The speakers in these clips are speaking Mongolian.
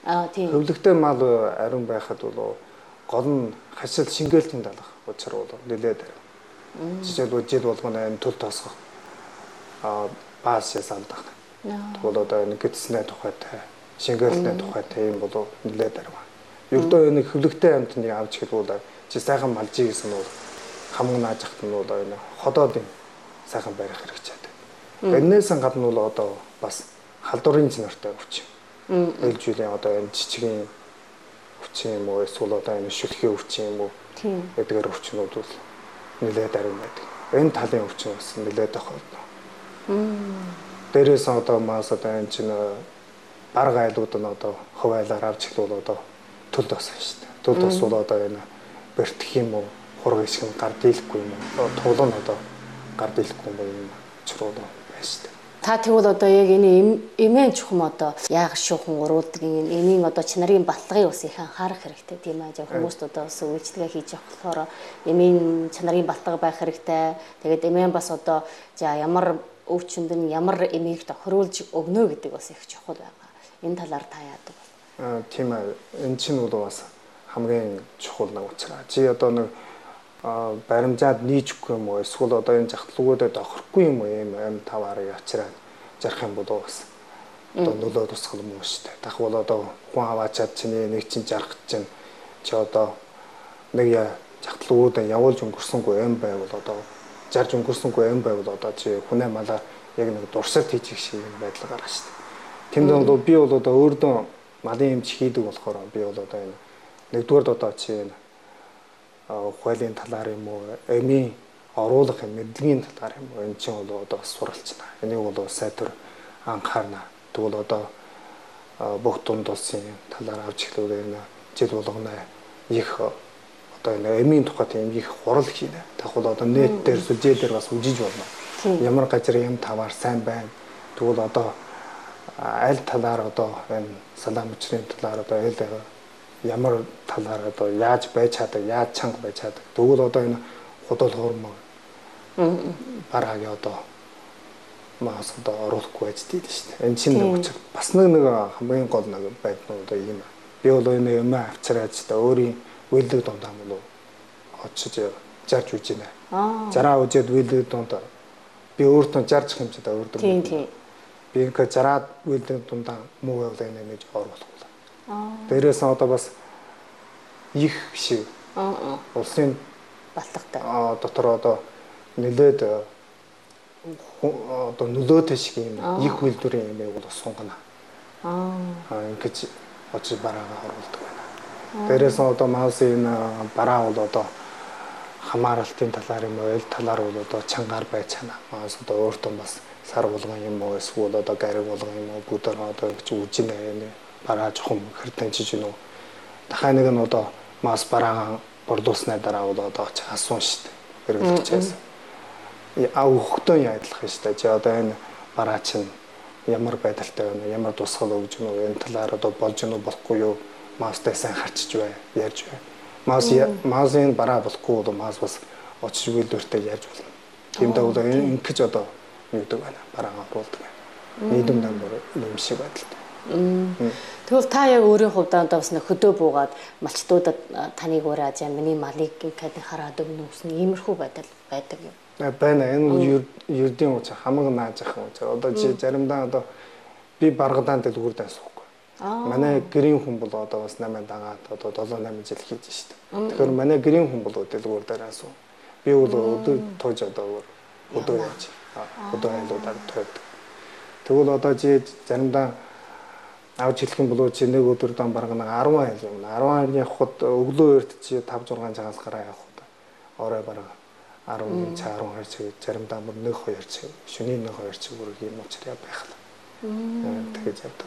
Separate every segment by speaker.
Speaker 1: Тийм.
Speaker 2: Хөвлөгтэй мал ариун байхад бол гол нь хашил шингээлтийн талах учир бол нэлээд жишээлбэл жил болгоно энэ төл тосгох бааз ясалдаг. Тэгвэл одоо энэ гидсний тухайтай, шингээлтний тухайтай юм бол нэлээд арга. Ердөө энэ хөвлөгтэй амтныг авч хэлбэл чи сайхан малжий гэсэн нь бол хамаг нааж ахт нь бол энэ ходоодын сайхан барих хэрэгцээтэй. Энээс гадна бол одоо бас халдварын чанартай өвчин. Ээлж үлийн одоо энэ жижигэн өвчин юм уу эсвэл одоо энэ шүлхий өвчин юм уу эдгээр өвчнүүд бол нэлээд ариун байдаг. Энэ талын өвчин бас нэлээд тохиолдно. Дээрээс одоо маас одоо энэ чинь барга айлууд нь одоо хуваалаар авч хэлвэл одоо төл тосоо шүү дээ. Төл тос бол одоо энэ бэртэх юм уу хураг ишг нь гар дийлэхгүй юм уу тулан одоо гар дийлэхгүй юм чрууд байна шүү дээ.
Speaker 1: Та тэгвэл одоо яг энэ эмээн чухам одоо яг шуухан уруулдаг энийн одоо чанарын баталгыг бас их анхаарах хэрэгтэй тийм ээ. Хүмүүст одоо бас үйлчлэгээ хийж явах болохоор эмээн чанарын баталга байх хэрэгтэй. Тэгээд эмээн бас одоо за ямар өвчнөд нь ямар эмээгт тохируулж өгнө гэдэг бас их чухал байгаа. Энэ талаар та яадаг вэ?
Speaker 2: Тийм ээ. Энэ чинь бол бас хамгийн чухал нэг учраас. Чи одоо нэг баримжаад нийжхгүй юм уу эсвэл одоо энэ жахтлуугуудад охирохгүй юм уу юм аим таваарыг авчираад жарах юм бол бас одоо нөлөө тусгал юм уу шүү дээ. Дахвал одоо хүн аваачаад чиний нэг чинь жарах чинь чи одоо нэг жахтлуугуудаа явуулж өнгөрсөнгүй аим байвал одоо жарж өнгөрсөнгүй аим байвал одоо чи хүнээ малаа яг нэг дурсалт хийчих шиг юм байдал гарах шүү дээ. Тэнд бол би бол одоо өөрдөө малын эмч хийдэг болохоор би бол одоо энэ нэгдүгээр одоо чи энэ хуулийн талаар юм уу эмийн оруулах мэдлэгийн талаар юм уу энэ чинь бол одоо суралцна. Энийг бол сайтар анхаарна. Тэгвэл одоо бүх дунд улсын талаар авч эхлүүл энэ жил болгоно их одоо энэ эмийн тухай тийм их хурал хийнэ. Тэгвэл одоо нэт дээр сүлжээ дээр бас үжиж болно. Ямар газар юм таваар сайн байна. Тэгвэл одоо аль талаар одоо энэ салаам мөчрийн талаар одоо ямар талаар одоо яаж байж чаддаг, яаж чанга байж чаддаг. Тэгвэл одоо энэ худал хуурмаг бараагийн одоо маас одоо оруулахгүй байж дээ шүү дээ. Энэ чинь нэг бас нэг хамгийн гол нэг байдал одоо юм. Би бол энэ юм авчираад ч өөрийн үйлдэл дундаа мөн очиж жарж үж байна. Жараа үжээд үйлдэл дундаа би өөртөө жарж хэмжээд өөртөө.
Speaker 1: Тийм.
Speaker 2: Би ингээ жараад үйлдэл дундаа муу байвал энэ нэж оруулах. Дээрээс одоо бас их шиг улсын
Speaker 1: батлагтай
Speaker 2: дотор одоо нэлээд одоо нөлөөтэй шиг юм их үйлдвэрийн юм бол сунгана. Ингэж очиж бараагаа оруулдаг байна. Дээрээс одоо маусын бараа бол одоо хамааралтын талаар юм уу, эл талаар бол одоо чангаар байж чана. Маус одоо өөртөө бас сар болгон юм уу, эсвэл одоо гариг болгон юм уу, бүдэр одоо ингэж үжинэ энэ бараа жохом хэрдэнчиж гинөө. Дахайн нэг нь одоо мас бараагаа борлуулсны дараа бол одоо асуун шүү дээ. Хэрэглэгчээс. Хөхтөн яадлах шүү дээ. Чи одоо энэ бараа чинь ямар байдалтай байна, ямар тусгал өгж гинөө, энэ талаар одоо болж гинөө болохгүй юу? Мастай сайн харчиж бай, ярьж бай. Масын бараа болохгүй бол мас бас очиж үйлдвэртэй ярьж болно. Тиймдээ бол ингэж одоо юу гэдэг байна. Бараагаа оруулдаг байна. Нийгэм дамбар юм шиг байдалтай.
Speaker 1: Тэгвэл та яг өөрийн хувьдаа бас нэг хөдөө буугаад малчтуудад таныг уураж миний малыг ингээд хараад өгнө гэсэн иймэрхүү байдал байдаг юм.
Speaker 2: Байна. Энэ ердийн уучаа хамаг нааж ах юм. Одоо чи заримдаа одоо би баргадаан дэлгүүр дайсахгүй. Манай гэрийн хүн бол одоо бас 8 дагаад одоо 7-8 жил хийж штэ. Тэгэхээр манай гэрийн хүн бол дэлгүүр дээрээ асуу. Би бол өдөр тууж одоо өдөө яаж өдөө айлуудаар тойдог. Тэгвэл одоо чи заримдаа авч хэлэх юм бол чи нэг өдөр дан бараг нэг 10 айл юм. 10 айл явхад өглөө эрт чи 5-6 цагаас гараа явхад орой бараг 10 цаг 12 цаг заримдаа бүр 1-2 цаг шөнийн 1-2 цаг бүр юм уучраа байх л. Тэгэж явдаг.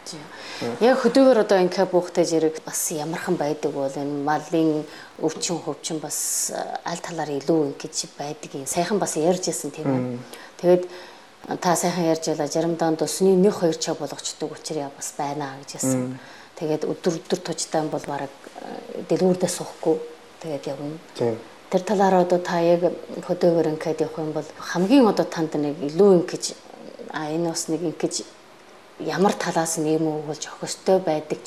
Speaker 1: Яг хөдөөгөр одоо ингээ буухтай зэрэг бас ямархан байдаг бол энэ малын өвчин хөвчин бас аль талаар илүү ингэж байдаг юм. Сайхан бас ярьж ирсэн тийм ээ. Тэгээд та сайхан ярьж байлаа заримдаа өсний 1-2 цаг болгочдөг учраас бас байна гэж хэлсэн. Тэгээд өдөр тужтай бол бараг дэлгүүрдээ суухгүй тэгээд явна. Тэр талаар одоо та яг хөдөөгөр ингээд явах юм бол хамгийн одоо танд нэг илүү ингэж энэ бас нэг ингэж ямар талаас нь юм уу болж өгөхөстэй байдаг